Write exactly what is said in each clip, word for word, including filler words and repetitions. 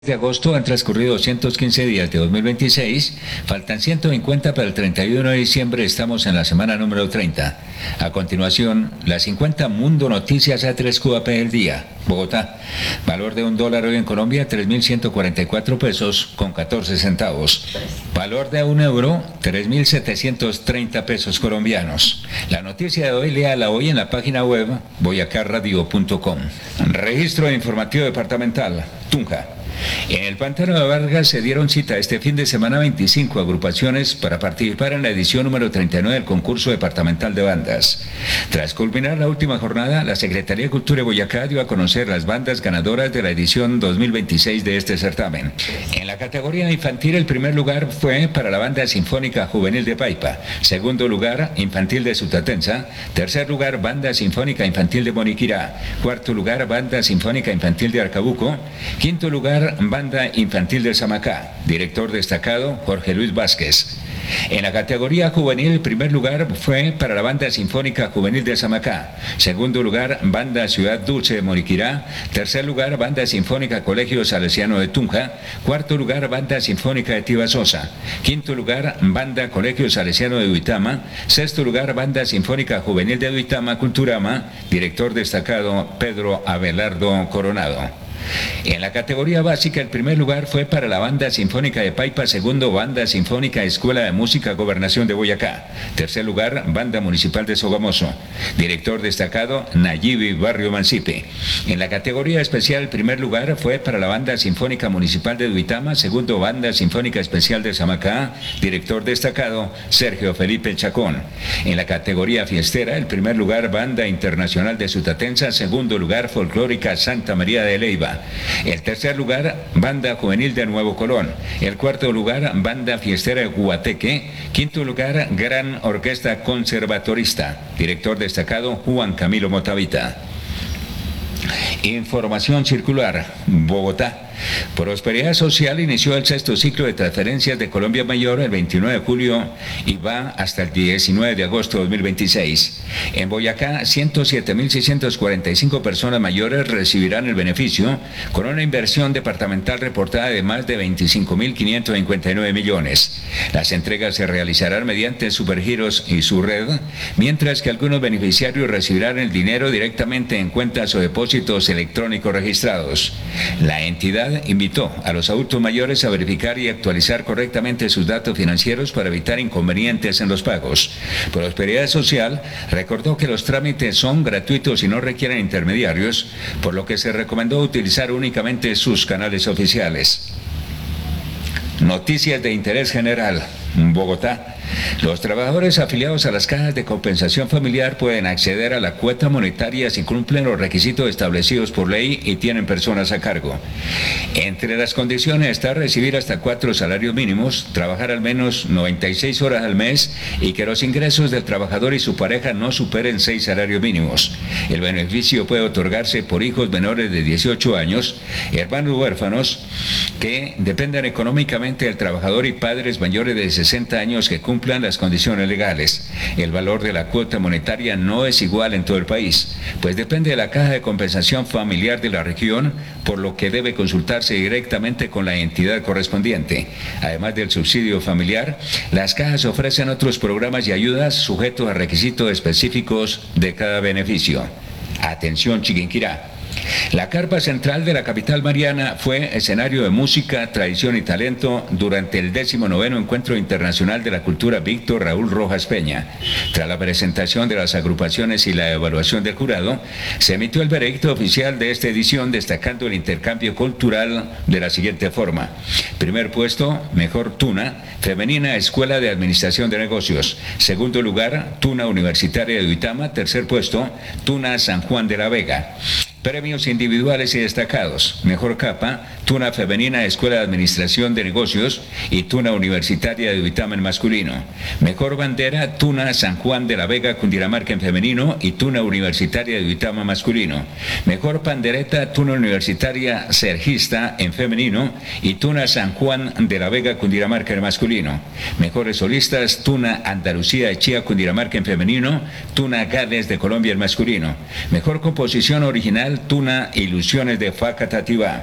De agosto han transcurrido doscientos quince días de dos mil veintiséis, faltan ciento cincuenta para el treinta y uno de diciembre, estamos en la semana número treinta. A continuación, las cincuenta Mundo Noticias A tres Q A P del día. Bogotá, valor de un dólar hoy en Colombia, tres mil ciento cuarenta y cuatro pesos con catorce centavos. Valor de un euro, tres mil setecientos treinta pesos colombianos. La noticia de hoy, léala hoy en la página web boyacá radio punto com. Registro informativo departamental, Tunja. En el Pantano de Vargas se dieron cita este fin de semana veinticinco agrupaciones para participar en la edición número treinta y nueve del concurso departamental de bandas. Tras culminar la última jornada, la Secretaría de Cultura de Boyacá dio a conocer las bandas ganadoras de la edición dos mil veintiséis de este certamen. En la categoría infantil, el primer lugar fue para la Banda Sinfónica Juvenil de Paipa, segundo lugar, Infantil de Sutatenza, tercer lugar, Banda Sinfónica Infantil de Moniquirá, cuarto lugar, Banda Sinfónica Infantil de Arcabuco, quinto lugar, Banda Infantil de Samacá, director destacado Jorge Luis Vázquez. En la categoría juvenil, el primer lugar fue para la Banda Sinfónica Juvenil de Samacá, segundo lugar, Banda Ciudad Dulce de Moriquirá, tercer lugar, Banda Sinfónica Colegio Salesiano de Tunja, cuarto lugar, Banda Sinfónica de Tibasosa, quinto lugar, Banda Colegio Salesiano de Duitama, sexto lugar, Banda Sinfónica Juvenil de Duitama, Culturama, director destacado Pedro Abelardo Coronado. En la categoría básica, el primer lugar fue para la Banda Sinfónica de Paipa, segundo, Banda Sinfónica Escuela de Música Gobernación de Boyacá, tercer lugar, Banda Municipal de Sogamoso, director destacado Nayibi Barrio Mancipe. En la categoría especial, el primer lugar fue para la Banda Sinfónica Municipal de Duitama, segundo, Banda Sinfónica Especial de Samacá, director destacado Sergio Felipe Chacón. En la categoría fiestera, el primer lugar, Banda Internacional de Sutatenza, segundo lugar, Folclórica Santa María de Leiva. El tercer lugar, Banda Juvenil de Nuevo Colón. El cuarto lugar, Banda Fiestera de Guateque. Quinto lugar, Gran Orquesta Conservatorista. Director destacado, Juan Camilo Motavita. Información circular, Bogotá. Prosperidad Social inició el sexto ciclo de transferencias de Colombia Mayor el veintinueve de julio y va hasta el diecinueve de agosto de dos mil veintiséis. En Boyacá, ciento siete mil seiscientas cuarenta y cinco personas mayores recibirán el beneficio con una inversión departamental reportada de más de veinticinco mil quinientos cincuenta y nueve millones. Las entregas se realizarán mediante Supergiros y su red, mientras que algunos beneficiarios recibirán el dinero directamente en cuentas o depósitos electrónicos registrados. La entidad invitó a los adultos mayores a verificar y actualizar correctamente sus datos financieros para evitar inconvenientes en los pagos. Prosperidad Social recordó que los trámites son gratuitos y no requieren intermediarios, por lo que se recomendó utilizar únicamente sus canales oficiales. Noticias de interés general, Bogotá. Los trabajadores afiliados a las cajas de compensación familiar pueden acceder a la cuota monetaria si cumplen los requisitos establecidos por ley y tienen personas a cargo. Entre las condiciones está recibir hasta cuatro salarios mínimos, trabajar al menos noventa y seis horas al mes y que los ingresos del trabajador y su pareja no superen seis salarios mínimos. El beneficio puede otorgarse por hijos menores de dieciocho años, hermanos huérfanos que dependan económicamente del trabajador y padres mayores de sesenta años que cumplan las condiciones legales. El valor de la cuota monetaria no es igual en todo el país, pues depende de la caja de compensación familiar de la región, por lo que debe consultarse directamente con la entidad correspondiente. Además del subsidio familiar, las cajas ofrecen otros programas y ayudas sujetos a requisitos específicos de cada beneficio. Atención, Chiquinquirá. La carpa central de la capital mariana fue escenario de música, tradición y talento durante el décimo noveno Encuentro Internacional de la Cultura Víctor Raúl Rojas Peña. Tras la presentación de las agrupaciones y la evaluación del jurado, se emitió el veredicto oficial de esta edición, destacando el intercambio cultural de la siguiente forma. Primer puesto, Mejor Tuna, Femenina Escuela de Administración de Negocios. Segundo lugar, Tuna Universitaria de Duitama. Tercer puesto, Tuna San Juan de la Vega. Premios individuales y destacados. Mejor capa, Tuna Femenina Escuela de Administración de Negocios y Tuna Universitaria de Duitama en masculino. Mejor bandera, Tuna San Juan de la Vega Cundinamarca en femenino y Tuna Universitaria de Duitama masculino. Mejor pandereta, Tuna Universitaria Sergista en femenino y Tuna San Juan de la Vega Cundinamarca en masculino. Mejores solistas, Tuna Andalucía de Chía Cundinamarca en femenino, Tuna Gales de Colombia en masculino. Mejor composición original, Tuna Ilusiones de Facatativá.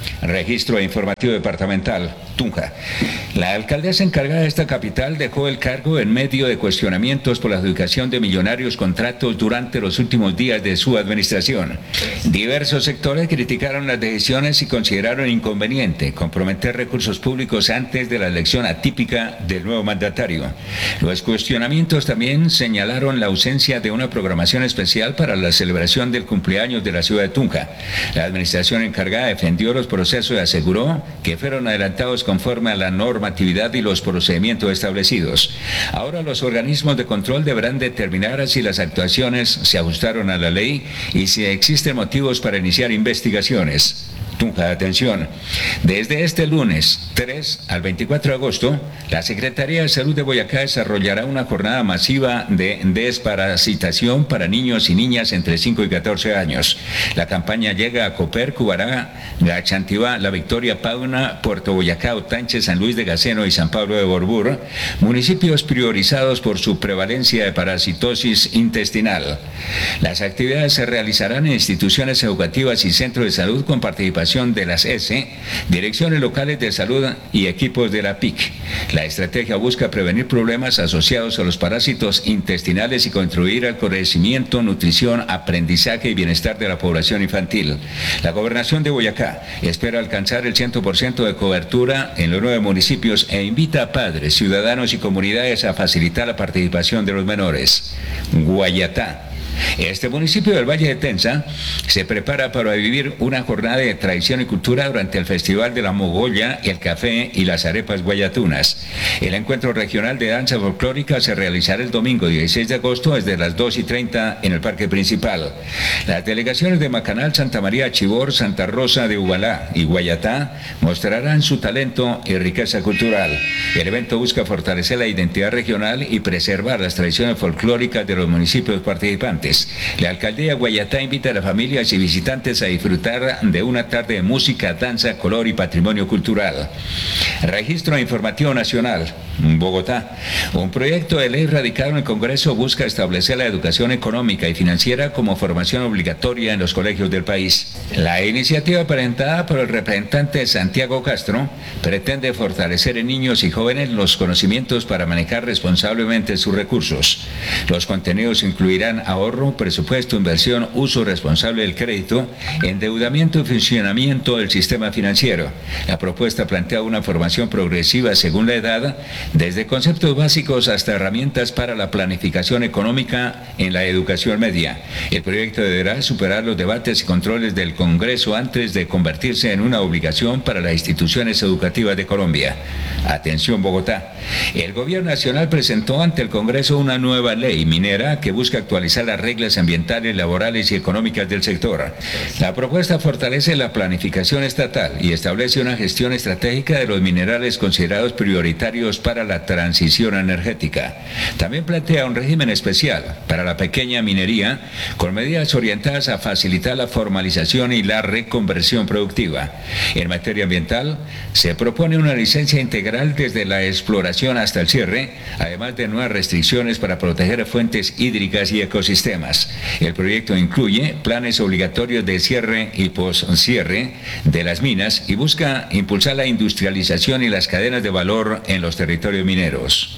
Registro informativo departamental, Tunja. La alcaldesa encargada de esta capital dejó el cargo en medio de cuestionamientos por la adjudicación de millonarios contratos durante los últimos días de su administración. Diversos sectores criticaron las decisiones y consideraron inconveniente comprometer recursos públicos antes de la elección atípica del nuevo mandatario. Los cuestionamientos también señalaron la ausencia de una programación especial para la celebración del cumpleaños de la ciudad de Tunja. La administración encargada defendió los procesos y aseguró que fueron adelantados conforme a la normatividad y los procedimientos establecidos. Ahora los organismos de control deberán determinar si las actuaciones se ajustaron a la ley y si existen motivos para iniciar investigaciones. Tunja, atención. Desde este lunes tres al veinticuatro de agosto, la Secretaría de Salud de Boyacá desarrollará una jornada masiva de desparasitación para niños y niñas entre cinco y catorce años. La campaña llega a Copper, Cubará, Gachantivá, La Victoria, Pauna, Puerto Boyacá, Otanche, San Luis de Gaceno y San Pablo de Borbur, municipios priorizados por su prevalencia de parasitosis intestinal. Las actividades se realizarán en instituciones educativas y centros de salud con participación de las E S E, direcciones locales de salud y equipos de la P I C. La estrategia busca prevenir problemas asociados a los parásitos intestinales y contribuir al crecimiento, nutrición, aprendizaje y bienestar de la población infantil. La Gobernación de Boyacá espera alcanzar el cien por ciento de cobertura en los nueve municipios e invita a padres, ciudadanos y comunidades a facilitar la participación de los menores. Guayatá. Este municipio del Valle de Tenza se prepara para vivir una jornada de tradición y cultura durante el Festival de la Mogolla, el café y las arepas guayatunas. El encuentro regional de danza folclórica se realizará el domingo dieciséis de agosto desde las dos y treinta en el parque principal. Las delegaciones de Macanal, Santa María, Chivor, Santa Rosa de Ubalá y Guayatá mostrarán su talento y riqueza cultural. El evento busca fortalecer la identidad regional y preservar las tradiciones folclóricas de los municipios participantes. La alcaldía de Guayatá invita a las familias y visitantes a disfrutar de una tarde de música, danza, color y patrimonio cultural. Registro Informativo Nacional, Bogotá. Un proyecto de ley radicado en el Congreso busca establecer la educación económica y financiera como formación obligatoria en los colegios del país. La iniciativa presentada por el representante Santiago Castro pretende fortalecer en niños y jóvenes los conocimientos para manejar responsablemente sus recursos. Los contenidos incluirán ahorro, presupuesto, inversión, uso responsable del crédito, endeudamiento y funcionamiento del sistema financiero. La propuesta plantea una formación progresiva según la edad, desde conceptos básicos hasta herramientas para la planificación económica en la educación media. El proyecto deberá superar los debates y controles del Congreso antes de convertirse en una obligación para las instituciones educativas de Colombia. Atención, Bogotá. El Gobierno Nacional presentó ante el Congreso una nueva ley minera que busca actualizar las reglas ambientales, laborales y económicas del sector. La propuesta fortalece la planificación estatal y establece una gestión estratégica de los minerales considerados prioritarios para la transición energética. También plantea un régimen especial para la pequeña minería con medidas orientadas a facilitar la formalización y la reconversión productiva. En materia ambiental, se propone una licencia integral desde la exploración hasta el cierre, además de nuevas restricciones para proteger fuentes hídricas y ecosistemas. El proyecto incluye planes obligatorios de cierre y poscierre de las minas y busca impulsar la industrialización y las cadenas de valor en los territorios mineros.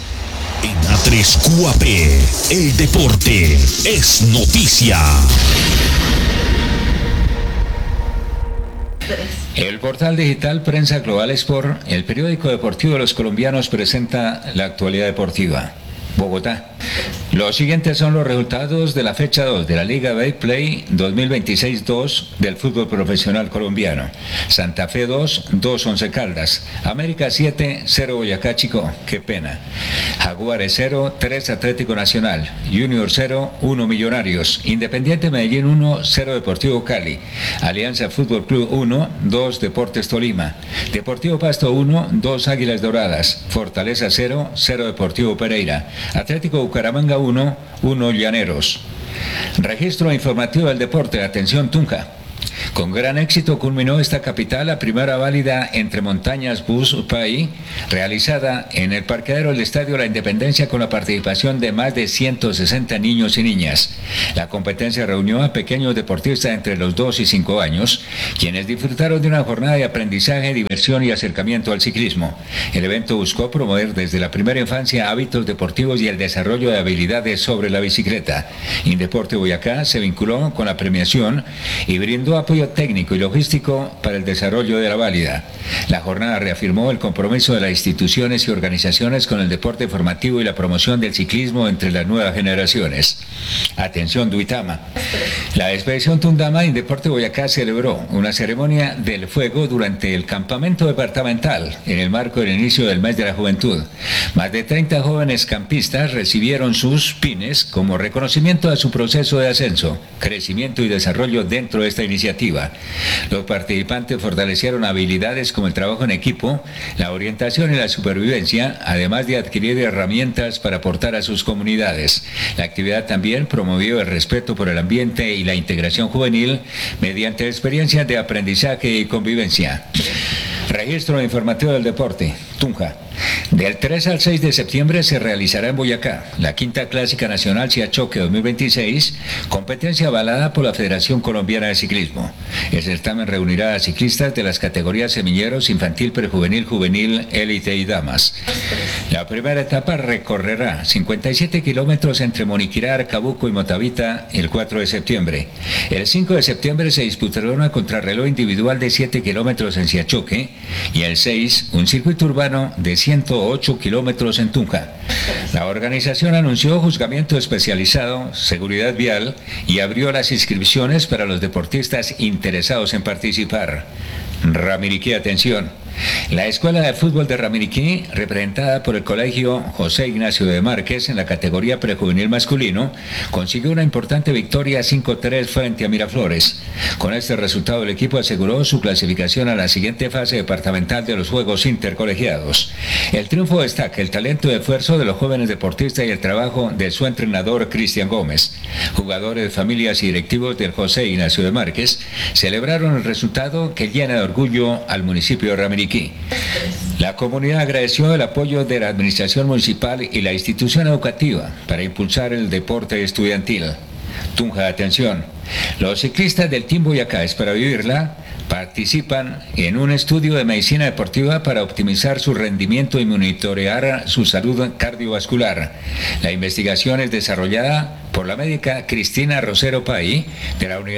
En A tres Q A P, el deporte es noticia. El portal digital Prensa Global Sport, el periódico deportivo de los colombianos, presenta la actualidad deportiva. Bogotá. Los siguientes son los resultados de la fecha dos de la Liga Betplay dos mil veintiséis dos del fútbol profesional colombiano. Santa Fe dos, dos Once Caldas. América siete, cero Boyacá Chico. Qué pena. Jaguares cero, tres Atlético Nacional. Junior cero, uno Millonarios. Independiente Medellín uno, cero Deportivo Cali. Alianza Fútbol Club uno, dos Deportes Tolima. Deportivo Pasto uno, dos Águilas Doradas. Fortaleza cero, cero Deportivo Pereira. Atlético Bucaramanga uno, uno Llaneros. Registro informativo del deporte. Atención, Tunja. Con gran éxito culminó esta capital la primera válida entre montañas bus país, realizada en el parqueadero del Estadio La Independencia con la participación de más de ciento sesenta niños y niñas. La competencia reunió a pequeños deportistas entre los dos y cinco años, quienes disfrutaron de una jornada de aprendizaje, diversión y acercamiento al ciclismo. El evento buscó promover desde la primera infancia hábitos deportivos y el desarrollo de habilidades sobre la bicicleta. Indeporte Boyacá se vinculó con la premiación y brindó apoyo técnico y logístico para el desarrollo de la válida. La jornada reafirmó el compromiso de las instituciones y organizaciones con el deporte formativo y la promoción del ciclismo entre las nuevas generaciones. Atención Duitama. La expedición Tundama Indeporte Boyacá celebró una ceremonia del fuego durante el campamento departamental en el marco del inicio del mes de la juventud. Más de treinta jóvenes campistas recibieron sus pines como reconocimiento a su proceso de ascenso, crecimiento y desarrollo dentro de esta iniciativa. Los participantes fortalecieron habilidades como el trabajo en equipo, la orientación y la supervivencia, además de adquirir herramientas para aportar a sus comunidades. La actividad también promovió el respeto por el ambiente y la integración juvenil mediante experiencias de aprendizaje y convivencia. Registro informativo del deporte, Tunja. Del tres al seis de septiembre se realizará en Boyacá la quinta Clásica Nacional Siachoque dos mil veintiséis, competencia avalada por la Federación Colombiana de Ciclismo. El certamen reunirá a ciclistas de las categorías semilleros, infantil, prejuvenil, juvenil, élite y damas. La primera etapa recorrerá cincuenta y siete kilómetros entre Moniquirá, Arcabuco y Motavita el cuatro de septiembre. El cinco de septiembre se disputará una contrarreloj individual de siete kilómetros en Siachoque y el seis un circuito urbano de ciento ocho kilómetros en Tunja. La organización anunció juzgamiento especializado, seguridad vial y abrió las inscripciones para los deportistas interesados en participar. Ramiriquí, atención. La Escuela de Fútbol de Ramiriquí, representada por el Colegio José Ignacio de Márquez en la categoría prejuvenil masculino, consiguió una importante victoria cinco tres frente a Miraflores. Con este resultado, el equipo aseguró su clasificación a la siguiente fase departamental de los Juegos Intercolegiados. El triunfo destaca el talento y esfuerzo de los jóvenes deportistas y el trabajo de su entrenador Cristian Gómez. Jugadores, familias y directivos del José Ignacio de Márquez celebraron el resultado que llena de orgullo al municipio de Ramiriquí. La comunidad agradeció el apoyo de la administración municipal y la institución educativa para impulsar el deporte estudiantil. Tunja, atención. Los ciclistas del Team Boyacá Es para Vivirla participan en un estudio de medicina deportiva para optimizar su rendimiento y monitorear su salud cardiovascular. La investigación es desarrollada por la médica Cristina Rosero Pay de la Universidad